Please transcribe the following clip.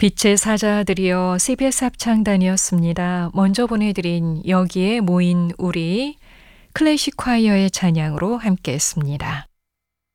빛의 사자들이여 CBS 합창단이었습니다. 먼저 보내드린 여기에 모인 우리 클래식 콰이어의 찬양으로 함께했습니다.